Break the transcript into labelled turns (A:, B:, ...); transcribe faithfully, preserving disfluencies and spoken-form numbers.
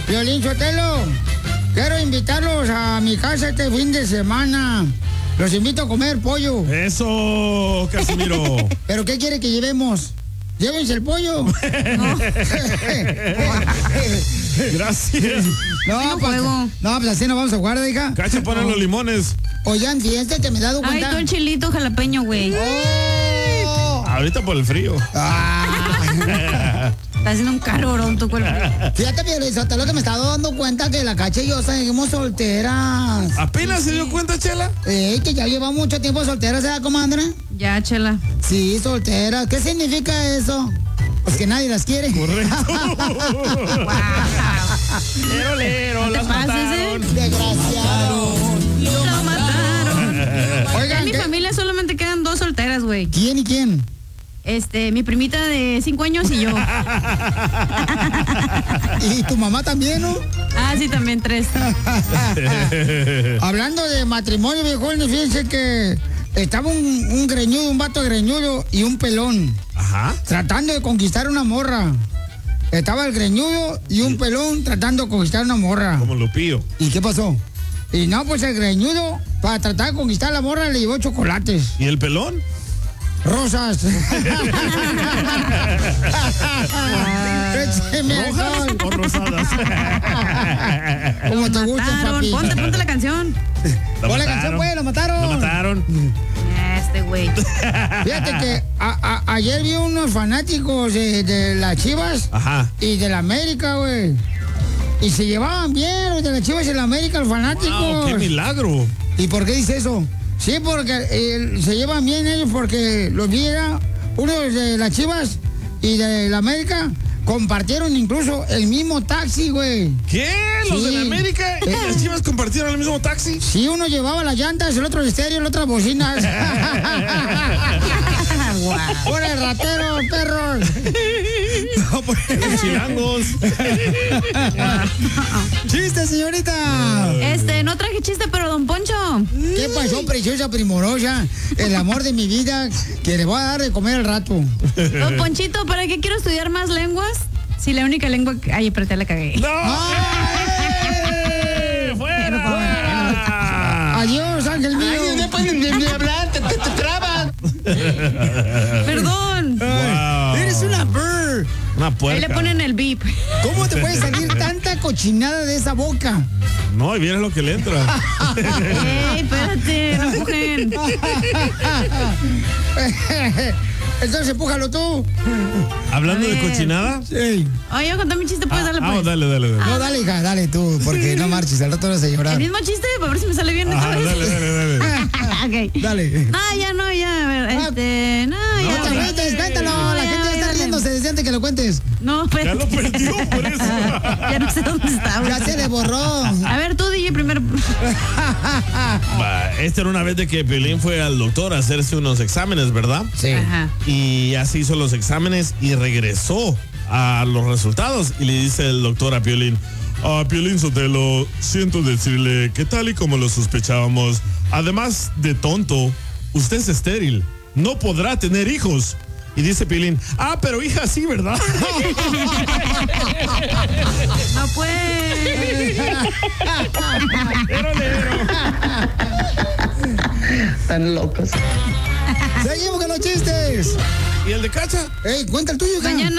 A: Piolín Sotelo, quiero invitarlos a mi casa este fin de semana. Los invito a comer pollo.
B: Eso, Casimiro.
A: ¿Pero qué quiere que llevemos? Llévense el pollo. No.
B: Gracias.
A: No, pues, no, pues así no vamos a jugar, hija.
B: Cacha, ponen
A: no.
B: los limones.
A: Oigan, fíjate que me he dado cuenta.
C: Ay, tú el chilito jalapeño, güey.
A: Oh.
B: Ahorita por el frío.
A: Ah.
C: Está haciendo un calorón tu cuerpo.
A: Fíjate, Piolín, lo que me estaba dando cuenta que la Cacha y yo seguimos solteras.
B: ¿Apenas se dio cuenta, Chela?
A: Eh, que ya lleva mucho tiempo solteras, ¿verdad, comadre?
C: Ya, Chela.
A: Sí, solteras. ¿Qué significa eso? Pues que nadie las quiere.
B: Correcto.
C: Wow.
B: Lero, lero,
C: ¿No te
B: las
C: pases,
B: mataron.
C: eh?
A: Desgraciado.
C: Lo mataron.
A: Oigan,
C: en mi
A: ¿qué?
C: familia solamente quedan dos solteras, güey.
A: ¿Quién y quién?
C: Este, mi primita de cinco años y yo.
A: Y tu mamá también, ¿no?
C: Ah, sí, también tres.
A: Hablando de matrimonio, viejones, fíjense que estaba un, un greñudo, un vato greñudo y un pelón.
B: Ajá.
A: Tratando de conquistar una morra. Estaba el greñudo y un pelón tratando de conquistar una morra.
B: Como Lupillo.
A: ¿Y qué pasó? Y no, pues el greñudo, para tratar de conquistar a la morra, le llevó chocolates.
B: ¿Y el pelón?
A: Rosas. Écheme
B: ¿Rojas
A: alcohol.
B: o rosadas?
A: Como te gusta,
C: Mataron.
A: papi.
C: Ponte, ponte la canción.
A: Pon la canción, pues, lo mataron.
B: Lo mataron.
C: Este güey.
A: Fíjate que a, a, ayer vi unos fanáticos de, de las Chivas.
B: Ajá.
A: Y de la América, güey. Y se llevaban bien los de las Chivas y de la América, los fanáticos.
B: Wow, ¡qué milagro!
A: ¿Y por qué dice eso? Sí, porque eh, se llevan bien ellos porque los vi, era uno de las Chivas y de la América compartieron incluso el mismo taxi, güey.
B: ¿Qué? ¿Los
A: Sí.
B: de la América y
A: Eh.
B: las Chivas compartieron el mismo taxi?
A: Sí, uno llevaba las llantas, el otro el estéreo, el otro bocinas. ¡Por el ratero, perros!
B: No, pues los chilangos.
A: ¡Chiste, señorita!
C: Este, no traje chiste, pero don Poncho.
A: ¿Qué pasó, preciosa primorosa? El amor de mi vida que le voy a dar de comer al rato.
C: Don Ponchito, ¿para qué quiero estudiar más lenguas? Si la única lengua... que- Ay, pero te la cagué.
B: ¡No!
A: ¡Ay!
B: ¡Eh! ¡Fuera!
A: Adiós, ángel mío.
D: Ay, no pueden ni, ni hablar, te, te, te trabas.
C: Perdón.
B: Wow.
A: Eres una bird.
B: Una
C: Ahí
B: puerca.
C: le ponen el beep.
A: ¿Cómo te puede salir tanta cochinada de esa boca?
B: No, y vienes lo que le entra.
C: Ey, espérate, no empujen.
A: Entonces, empújalo tú.
B: Hablando
C: A
B: de
C: ver.
B: cochinada.
A: Sí.
C: Oye, yo conté mi chiste, puedes darle
B: Ah,
C: pues.
B: dale, dale, dale.
A: No, dale, hija, dale tú, porque no marches, al rato vas a llorar.
C: El mismo chiste, para ver si me sale bien
B: Ajá,
C: esta
B: dale,
C: vez.
B: dale, dale.
C: Ok.
A: Dale.
C: No, ya no, ya, a ver, este, no,
A: No
C: ya.
A: te
C: ok.
A: agüites, cuéntalo.
C: No,
A: La
C: ya,
A: gente ya está
C: ya,
A: riéndose desde antes que lo cuentes.
C: No,
B: Ya
C: espérate.
B: lo perdió por eso.
C: Ya no sé dónde está, güey.
A: Ya se le borró.
C: A ver, tú, D J, primero.
B: Va, esta era una vez de que Piolín fue al doctor a hacerse unos exámenes, ¿verdad?
A: Sí.
C: Ajá.
B: Y así hizo los exámenes y regresó a los resultados. Y le dice el doctor a Piolín: ah, Piolín Sotelo, siento decirle que tal y como lo sospechábamos, además de tonto, usted es estéril. No podrá tener hijos. Y dice Piolín: ah, pero hija sí, ¿verdad?
C: No puede.
D: Están locos.
A: Seguimos con los chistes.
B: ¿Y el de Cacha?
A: Ey, cuenta el tuyo, hija.
C: Mañana